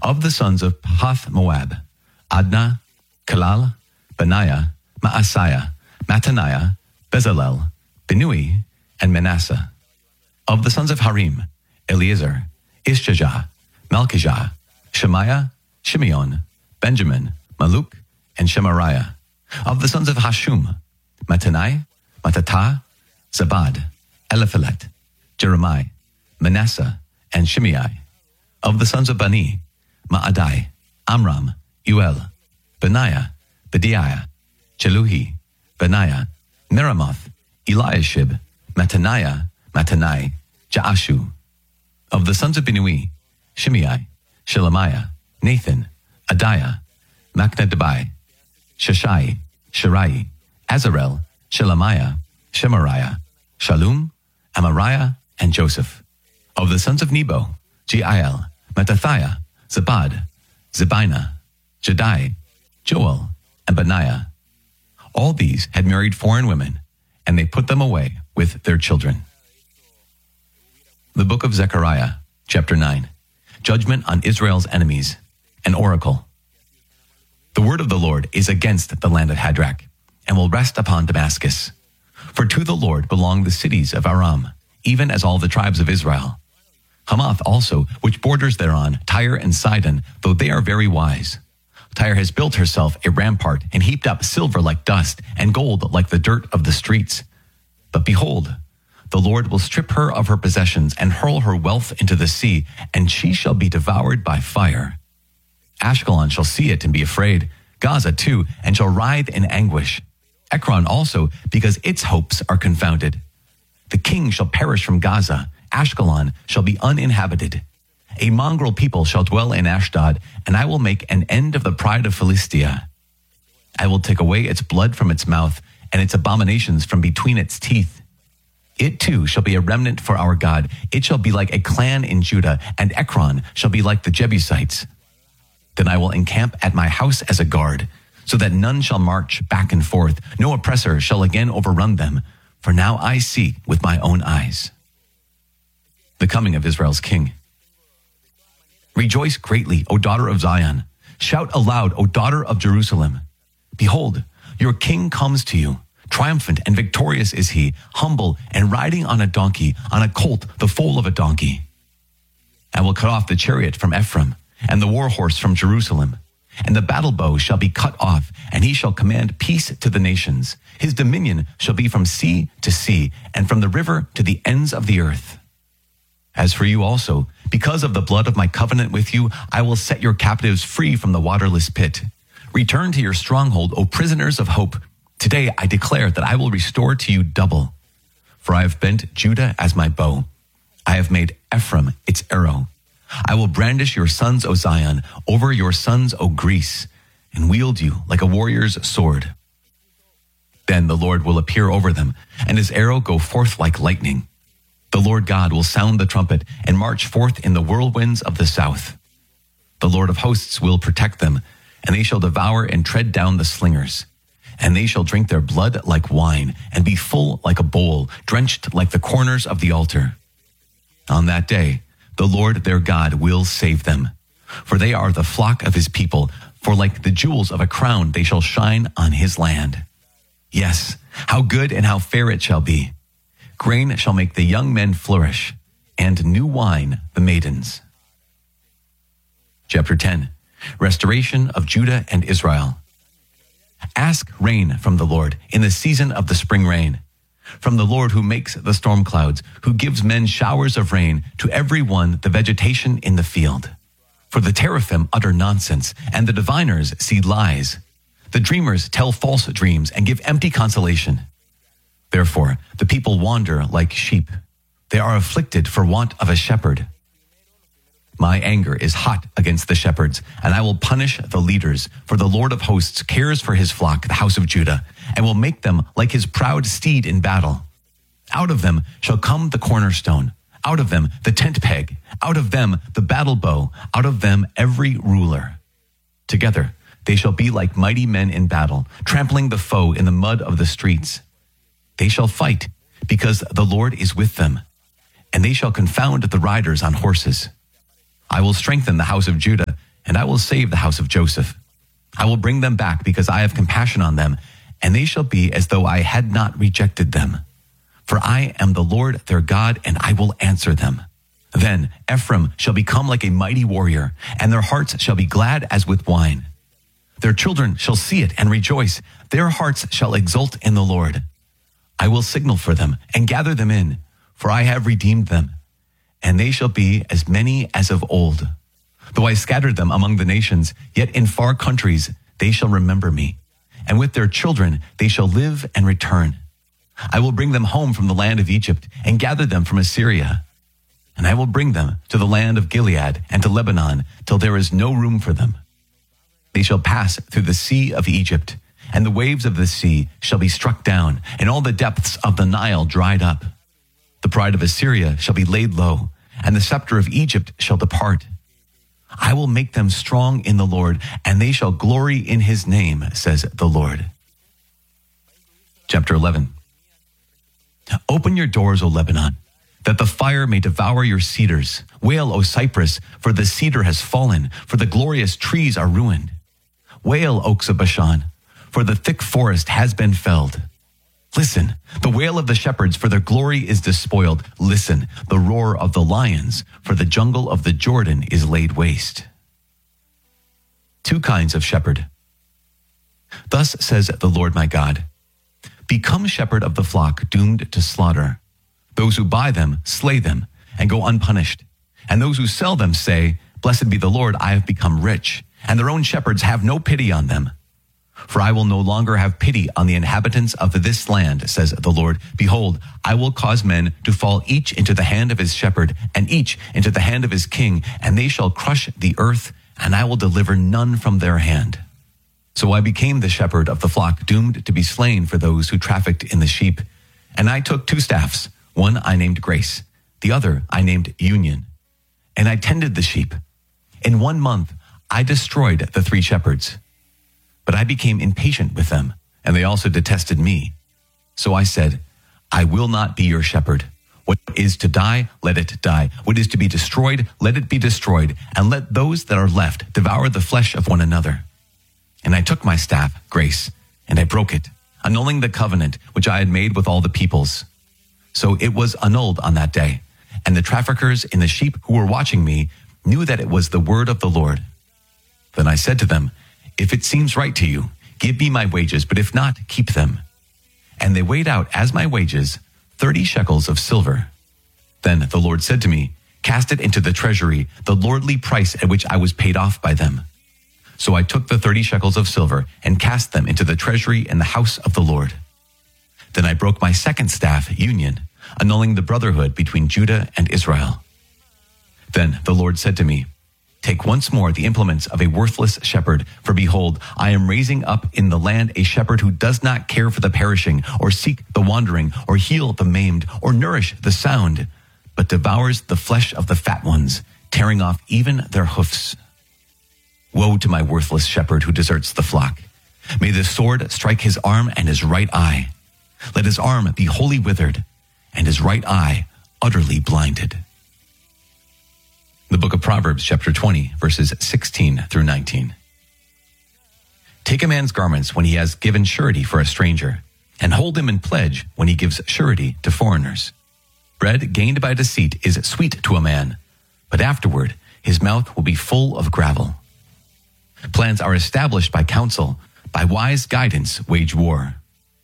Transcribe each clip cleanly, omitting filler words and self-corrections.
Of the sons of Pahath Moab, Adnah, Kalal, Benaiah, Maaseiah, Mattaniah, Bezalel, Binui, and Manasseh. Of the sons of Harim, Eleazar, Ishjah, Malchijah, Shemaiah, Shimeon, Benjamin, Maluk, and Shemariah. Of the sons of Hashum, Mattanai, Mattatah, Zabad, Eliphelet, Jeremiah, Manasseh, and Shimei. Of the sons of Bani, Maadai, Amram, Uel, Benaiah, Bediah, Cheluhi, Benaiah, Meramoth, Eliashib, Mattaniah, Mattanai, Jaashu. Of the sons of Binui, Shimei, Shelemiah, Nathan, Adiah, Machnadabai, Sheshai, Shirai, Azarel, Shelemiah, Shemariah, Shalom, Amariah, and Joseph. Of the sons of Nebo, Jeiel, Mattathiah, Zabad, Zebina, Jadai, Joel, and Benaiah. All these had married foreign women, and they put them away with their children. The book of Zechariah, chapter 9, Judgment on Israel's enemies, an oracle. The word of the Lord is against the land of Hadrach, and will rest upon Damascus. For to the Lord belong the cities of Aram, even as all the tribes of Israel. Hamath also, which borders thereon, Tyre and Sidon, though they are very wise. Tyre has built herself a rampart, and heaped up silver like dust, and gold like the dirt of the streets. But behold, the Lord will strip her of her possessions, and hurl her wealth into the sea, and she shall be devoured by fire. Ashkelon shall see it and be afraid, Gaza too, and shall writhe in anguish. Ekron also, because its hopes are confounded. The king shall perish from Gaza, Ashkelon shall be uninhabited. A mongrel people shall dwell in Ashdod, and I will make an end of the pride of Philistia. I will take away its blood from its mouth, and its abominations from between its teeth. It too shall be a remnant for our God. It shall be like a clan in Judah, and Ekron shall be like the Jebusites. Then I will encamp at my house as a guard, so that none shall march back and forth. No oppressor shall again overrun them, for now I see with my own eyes. The coming of Israel's king. Rejoice greatly, O daughter of Zion. Shout aloud, O daughter of Jerusalem. Behold, your king comes to you. Triumphant and victorious is he, humble and riding on a donkey, on a colt, the foal of a donkey. I will cut off the chariot from Ephraim, and the war horse from Jerusalem. And the battle bow shall be cut off, and he shall command peace to the nations. His dominion shall be from sea to sea, and from the river to the ends of the earth. As for you also, because of the blood of my covenant with you, I will set your captives free from the waterless pit. Return to your stronghold, O prisoners of hope. Today I declare that I will restore to you double. For I have bent Judah as my bow. I have made Ephraim its arrow. I will brandish your sons, O Zion, over your sons, O Greece, and wield you like a warrior's sword. Then the Lord will appear over them, and his arrow go forth like lightning. The Lord God will sound the trumpet and march forth in the whirlwinds of the south. The Lord of hosts will protect them, and they shall devour and tread down the slingers. And they shall drink their blood like wine, and be full like a bowl, drenched like the corners of the altar. On that day, the Lord their God will save them. For they are the flock of his people, for like the jewels of a crown they shall shine on his land. Yes, how good and how fair it shall be. Grain shall make the young men flourish, and new wine the maidens. Chapter 10, Restoration of Judah and Israel. Ask rain from the Lord in the season of the spring rain. From the Lord who makes the storm clouds, who gives men showers of rain, to every one the vegetation in the field. For the teraphim utter nonsense, and the diviners see lies. The dreamers tell false dreams and give empty consolation. Therefore, the people wander like sheep. They are afflicted for want of a shepherd. My anger is hot against the shepherds, and I will punish the leaders. For the Lord of hosts cares for his flock, the house of Judah, and will make them like his proud steed in battle. Out of them shall come the cornerstone, out of them the tent peg, out of them the battle bow, out of them every ruler. Together they shall be like mighty men in battle, trampling the foe in the mud of the streets. They shall fight, because the Lord is with them, and they shall confound the riders on horses. I will strengthen the house of Judah, and I will save the house of Joseph. I will bring them back because I have compassion on them, and they shall be as though I had not rejected them. For I am the Lord their God, and I will answer them. Then Ephraim shall become like a mighty warrior, and their hearts shall be glad as with wine. Their children shall see it and rejoice. Their hearts shall exult in the Lord. I will signal for them and gather them in, for I have redeemed them, and they shall be as many as of old. Though I scattered them among the nations, yet in far countries they shall remember me, and with their children they shall live and return. I will bring them home from the land of Egypt and gather them from Assyria. And I will bring them to the land of Gilead and to Lebanon till there is no room for them. They shall pass through the sea of Egypt, and the waves of the sea shall be struck down, and all the depths of the Nile dried up. The pride of Assyria shall be laid low, and the scepter of Egypt shall depart. I will make them strong in the Lord, and they shall glory in his name, says the Lord. Chapter 11. Open your doors, O Lebanon, that the fire may devour your cedars. Wail, O Cypress, for the cedar has fallen, for the glorious trees are ruined. Wail, oaks of Bashan, for the thick forest has been felled. Listen, the wail of the shepherds, for their glory is despoiled. Listen, the roar of the lions, for the jungle of the Jordan is laid waste. Two kinds of shepherd. Thus says the Lord my God, become shepherd of the flock doomed to slaughter. Those who buy them slay them and go unpunished. And those who sell them say, blessed be the Lord, I have become rich. And their own shepherds have no pity on them. For I will no longer have pity on the inhabitants of this land, says the Lord. Behold, I will cause men to fall each into the hand of his shepherd, and each into the hand of his king, and they shall crush the earth, and I will deliver none from their hand. So I became the shepherd of the flock, doomed to be slain for those who trafficked in the sheep. And I took two staffs. One I named Grace, the other I named Union. And I tended the sheep. In 1 month I destroyed the 3 shepherds. But I became impatient with them, and they also detested me. So I said, I will not be your shepherd. What is to die, let it die. What is to be destroyed, let it be destroyed. And let those that are left devour the flesh of one another. And I took my staff, Grace, and I broke it, annulling the covenant which I had made with all the peoples. So it was annulled on that day, and the traffickers in the sheep who were watching me knew that it was the word of the Lord. Then I said to them, if it seems right to you, give me my wages, but if not, keep them. And they weighed out as my wages 30 shekels of silver. Then the Lord said to me, cast it into the treasury, the lordly price at which I was paid off by them. So I took the 30 shekels of silver and cast them into the treasury in the house of the Lord. Then I broke my second staff, Union, annulling the brotherhood between Judah and Israel. Then the Lord said to me, take once more the implements of a worthless shepherd, for behold, I am raising up in the land a shepherd who does not care for the perishing, or seek the wandering, or heal the maimed, or nourish the sound, but devours the flesh of the fat ones, tearing off even their hoofs. Woe to my worthless shepherd who deserts the flock. May the sword strike his arm and his right eye. Let his arm be wholly withered, and his right eye utterly blinded. The book of Proverbs, chapter 20, verses 16 through 19. Take a man's garments when he has given surety for a stranger, and hold him in pledge when he gives surety to foreigners. Bread gained by deceit is sweet to a man, but afterward his mouth will be full of gravel. Plans are established by counsel, by wise guidance wage war.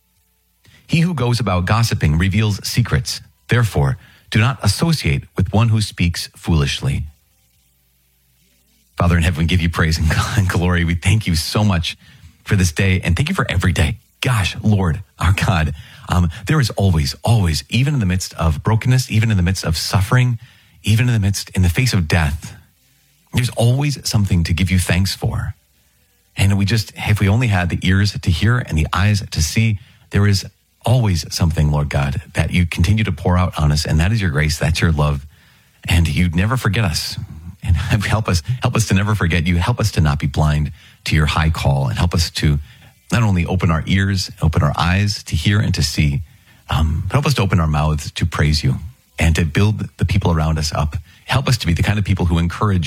He who goes about gossiping reveals secrets. Therefore, do not associate with one who speaks foolishly. Father in heaven, we give you praise and glory. We thank you so much for this day, and thank you for every day. Gosh, Lord, our God, there is always, even in the midst of brokenness, even in the midst of suffering, even in the face of death, there's always something to give you thanks for. And if we only had the ears to hear and the eyes to see, there is always something, Lord God, that you continue to pour out on us, and that is your grace, that's your love, and you'd never forget us. And help us to never forget you. Help us to not be blind to your high call, and help us to not only open our ears, open our eyes to hear and to see, but help us to open our mouths to praise you and to build the people around us up. Help us to be the kind of people who encourage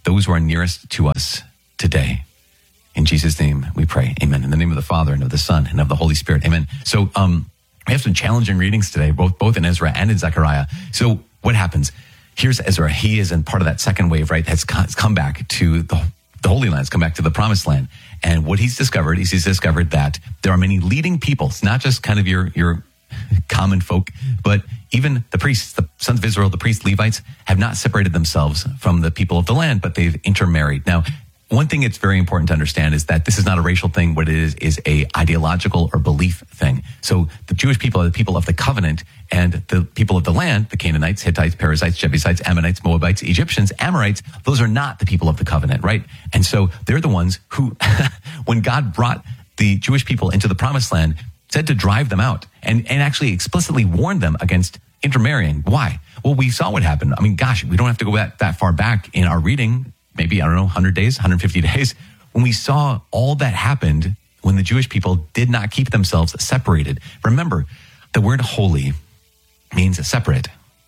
those who are nearest to us today. In Jesus' name we pray. Amen. In the name of the Father and of the Son and of the Holy Spirit. Amen. So we have some challenging readings today, both in Ezra and in Zechariah. So what happens? Here's Ezra. He is in part of that second wave, right? Has come back to the Holy Land, has come back to the Promised Land. And what he's discovered is he's discovered that there are many leading people. It's not just kind of your common folk, but even the priests, the sons of Israel, the priests, Levites, have not separated themselves from the people of the land, but they've intermarried. Now, one thing it's very important to understand is that this is not a racial thing. What it is a ideological or belief thing. So the Jewish people are the people of the covenant, and the people of the land, the Canaanites, Hittites, Perizzites, Jebusites, Ammonites, Moabites, Egyptians, Amorites, those are not the people of the covenant, right? And so they're the ones who, when God brought the Jewish people into the Promised Land, said to drive them out and actually explicitly warned them against intermarrying. Why? Well, we saw what happened. I mean, gosh, we don't have to go that far back in our reading. Maybe, 100 days, 150 days, when we saw all that happened when the Jewish people did not keep themselves separated. Remember, the word holy means separate.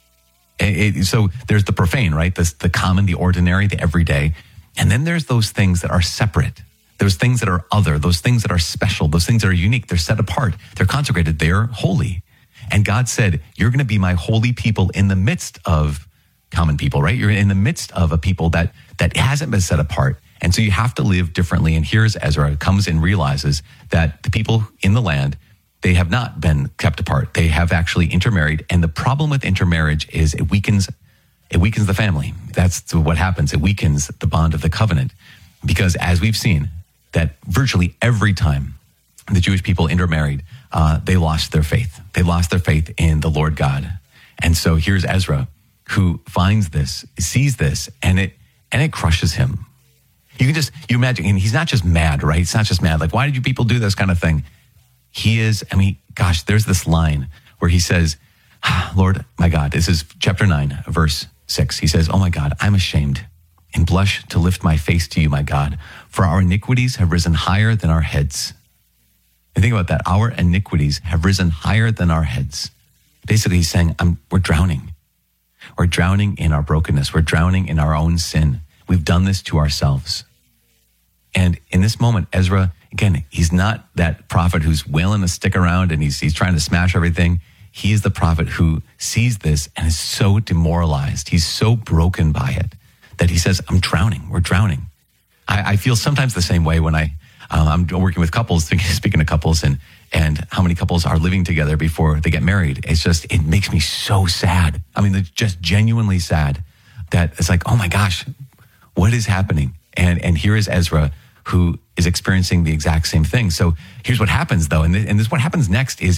So there's the profane, right? The common, the ordinary, the everyday. And then there's those things that are separate. Those things that are other, those things that are special, those things that are unique. They're set apart. They're consecrated. They're holy. And God said, you're going to be my holy people in the midst of common people, right? You're in the midst of a people that hasn't been set apart. And so you have to live differently. And here's Ezra comes and realizes that the people in the land, they have not been kept apart. They have actually intermarried. And the problem with intermarriage is it weakens the family. That's what happens. It weakens the bond of the covenant. Because as we've seen, that virtually every time the Jewish people intermarried, they lost their faith. They lost their faith in the Lord God. And so here's Ezra, who finds this, sees this, and it crushes him. You imagine, and he's not just mad, right? It's not just mad, like, why did you people do this kind of thing? He is, there's this line where he says, Lord, my God, this is chapter 9, verse 6. He says, oh my God, I'm ashamed and blush to lift my face to you, my God, for our iniquities have risen higher than our heads. And think about that. Our iniquities have risen higher than our heads. Basically, he's saying, we're drowning. We're drowning in our brokenness. We're drowning in our own sin. We've done this to ourselves. And in this moment, Ezra, again, he's not that prophet who's wailing a stick around and he's trying to smash everything. He is the prophet who sees this and is so demoralized. He's so broken by it that he says, I'm drowning. We're drowning. I feel sometimes the same way when I'm working with couples, speaking to couples and how many couples are living together before they get married. It makes me so sad. It's just genuinely sad that it's like, oh my gosh, what is happening? And here is Ezra, who is experiencing the exact same thing. So here's what happens though. And this, what happens next is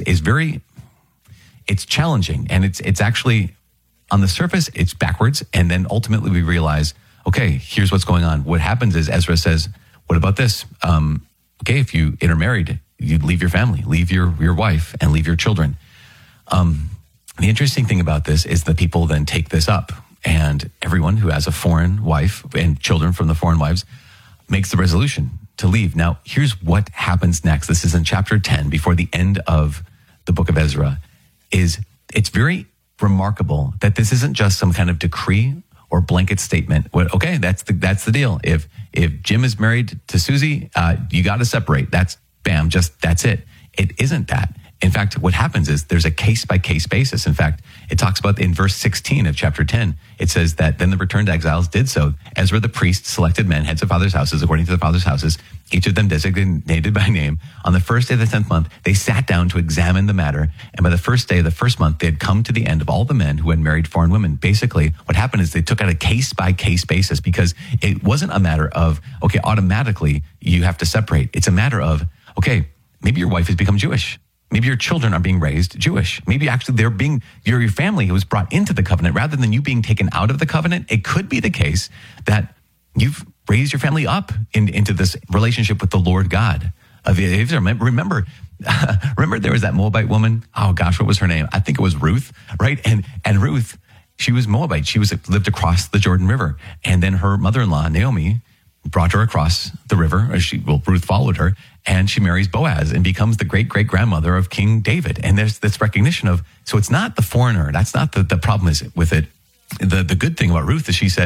it's challenging. And it's actually on the surface, it's backwards. And then ultimately we realize, okay, here's what's going on. What happens is Ezra says, what about this? Okay, if you intermarried, you leave your family, leave your wife, and leave your children. The interesting thing about this is that people then take this up, and everyone who has a foreign wife and children from the foreign wives makes the resolution to leave. Now, here's what happens next. This is in chapter 10, before the end of the book of Ezra. It's very remarkable that this isn't just some kind of decree or blanket statement. Okay, that's the deal. If Jim is married to Susie, you got to separate. That's it. It isn't that. In fact, what happens is there's a case-by-case basis. In fact, it talks about in verse 16 of chapter 10, it says that then the returned exiles did so. Ezra the priest selected men, heads of fathers' houses, according to the fathers' houses, each of them designated by name. On the first day of the 10th month, they sat down to examine the matter. And by the first day of the first month, they had come to the end of all the men who had married foreign women. Basically, what happened is they took out a case-by-case basis because it wasn't a matter of, okay, automatically you have to separate. It's a matter of, okay, maybe your wife has become Jewish. Maybe your children are being raised Jewish. Maybe actually your family who was brought into the covenant rather than you being taken out of the covenant. It could be the case that you've raised your family up into this relationship with the Lord God of Israel. Remember there was that Moabite woman. Oh gosh, what was her name? I think it was Ruth, right? And Ruth, she was Moabite. She lived across the Jordan River. And then her mother-in-law, Naomi, brought her across the river. Ruth followed her, and she marries Boaz and becomes the great-great-grandmother of King David. And there's this recognition of, so it's not the foreigner. That's not the problem is with it. The good thing about Ruth is she said,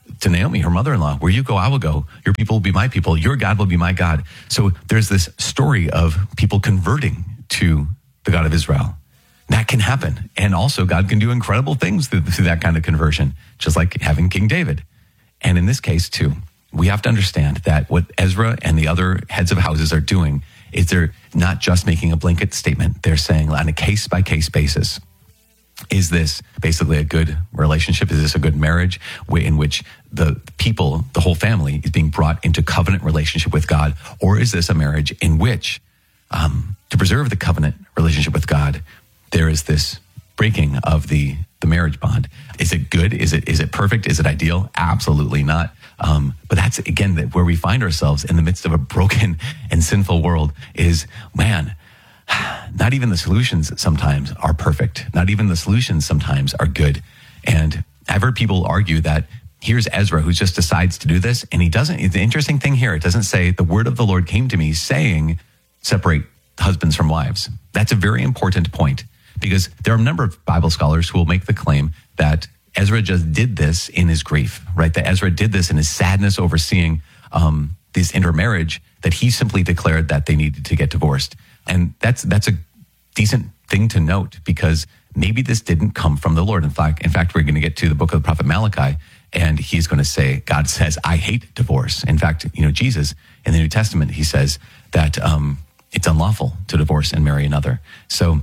to Naomi, her mother-in-law, where you go, I will go. Your people will be my people. Your God will be my God. So there's this story of people converting to the God of Israel. That can happen. And also God can do incredible things through that kind of conversion, just like having King David. And in this case too, we have to understand that what Ezra and the other heads of houses are doing is they're not just making a blanket statement. They're saying on a case-by-case basis, is this basically a good relationship? Is this a good marriage in which the people, the whole family, is being brought into covenant relationship with God? Or is this a marriage in which, to preserve the covenant relationship with God, there is this breaking of the marriage bond? Is it good? Is it perfect? Is it ideal? Absolutely not. But that's, again, where we find ourselves in the midst of a broken and sinful world is, man, not even the solutions sometimes are perfect. Not even the solutions sometimes are good. And I've heard people argue that here's Ezra who just decides to do this, and he doesn't. The interesting thing here, it doesn't say the word of the Lord came to me saying, separate husbands from wives. That's a very important point, because there are a number of Bible scholars who will make the claim that Ezra just did this in his grief, right? That Ezra did this in his sadness over seeing this intermarriage, that he simply declared that they needed to get divorced. And that's a decent thing to note, because maybe this didn't come from the Lord. In fact, we're going to get to the book of the prophet Malachi, and he's going to say, God says, I hate divorce. In fact, Jesus in the New Testament, he says that it's unlawful to divorce and marry another. So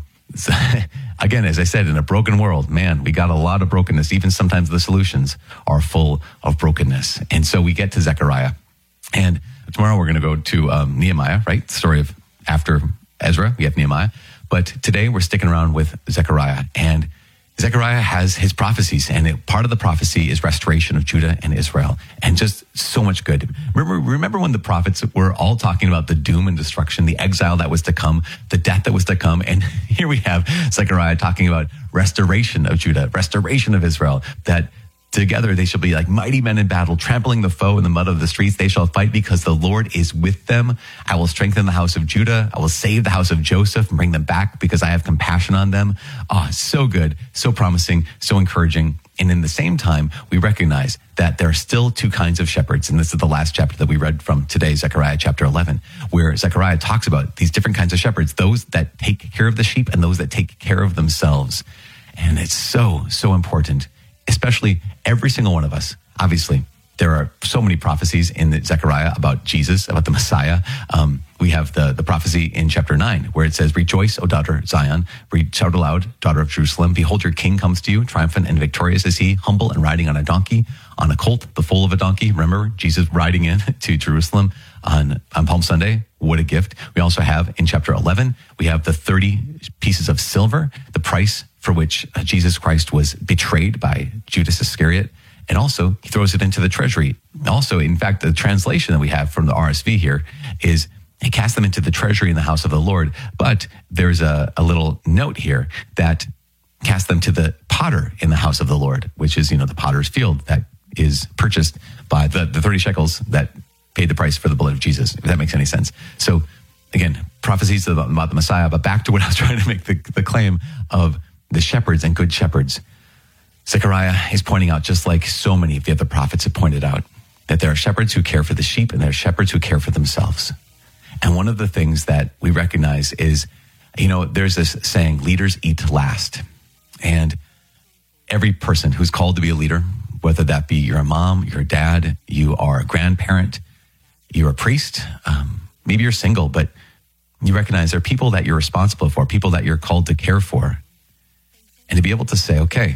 again, as I said, in a broken world, man, we got a lot of brokenness. Even sometimes the solutions are full of brokenness. And so we get to Zechariah. And tomorrow we're going to go to Nehemiah, right? The story of after Ezra, we have Nehemiah. But today we're sticking around with Zechariah. And Zechariah has his prophecies, and part of the prophecy is restoration of Judah and Israel, and just so much good. Remember when the prophets were all talking about the doom and destruction, the exile that was to come, the death that was to come, and here we have Zechariah talking about restoration of Judah, restoration of Israel, that together they shall be like mighty men in battle, trampling the foe in the mud of the streets. They shall fight because the Lord is with them. I will strengthen the house of Judah. I will save the house of Joseph and bring them back because I have compassion on them. So good, so promising, so encouraging. And in the same time, we recognize that there are still two kinds of shepherds. And this is the last chapter that we read from today, Zechariah chapter 11, where Zechariah talks about these different kinds of shepherds, those that take care of the sheep and those that take care of themselves. And it's so, so important, especially every single one of us. Obviously, there are so many prophecies in Zechariah about Jesus, about the Messiah. We have the prophecy in chapter 9 where it says, rejoice, O daughter Zion, shout aloud, daughter of Jerusalem. Behold, your king comes to you, triumphant and victorious is he, humble and riding on a donkey, on a colt, the foal of a donkey. Remember, Jesus riding in to Jerusalem on Palm Sunday. What a gift. We also have in chapter 11, we have the 30 pieces of silver, the price for which Jesus Christ was betrayed by Judas Iscariot. And also, he throws it into the treasury. Also, in fact, the translation that we have from the RSV here is, he cast them into the treasury in the house of the Lord. But there's a little note here that cast them to the potter in the house of the Lord, which is, the potter's field that is purchased by the 30 shekels that paid the price for the blood of Jesus, if that makes any sense. So again, prophecies about the Messiah, but back to what I was trying to make the claim of the shepherds and good shepherds. Zechariah is pointing out, just like so many of the other prophets have pointed out, that there are shepherds who care for the sheep and there are shepherds who care for themselves. And one of the things that we recognize is, there's this saying, leaders eat last. And every person who's called to be a leader, whether that be you're a mom, you're a dad, you are a grandparent, you're a priest, maybe you're single, but you recognize there are people that you're responsible for, people that you're called to care for. And to be able to say, okay,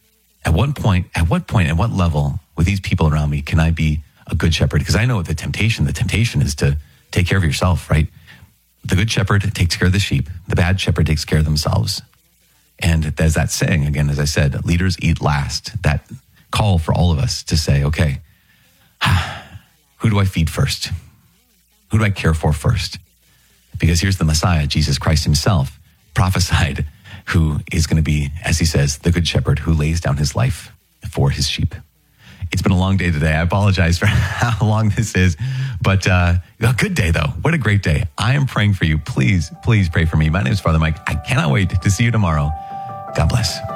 at what point, at what level with these people around me can I be a good shepherd? Because I know the temptation is to take care of yourself, right? The good shepherd takes care of the sheep. The bad shepherd takes care of themselves. And there's that saying, again, as I said, leaders eat last. That call for all of us to say, okay, who do I feed first? Who do I care for first? Because here's the Messiah, Jesus Christ himself, prophesied, who is going to be, as he says, the good shepherd who lays down his life for his sheep. It's been a long day today. I apologize for how long this is, but a good day though. What a great day. I am praying for you. Please, please pray for me. My name is Father Mike. I cannot wait to see you tomorrow. God bless.